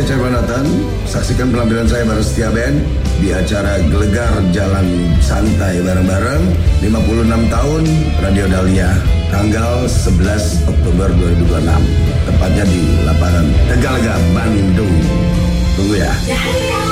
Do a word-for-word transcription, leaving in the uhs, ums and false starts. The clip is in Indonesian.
saya Cerman Nathan. Saksikan penampilan saya bareng Setia Band di acara Gelegar Jalan Santai bareng-bareng lima puluh enam tahun Radio Dahlia tanggal sebelas Oktober dua ribu dua puluh enam. Tepatnya di lapangan Tegalega, Bandung. Tunggu ya.